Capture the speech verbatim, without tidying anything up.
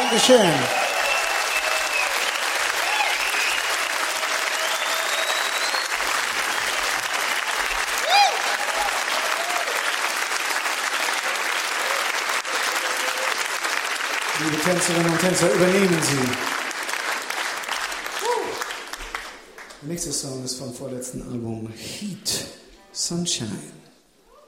Dankeschön. Liebe Tänzerinnen und Tänzer, übernehmen Sie. Der nächste Song ist vom vorletzten Album Heat Sunshine.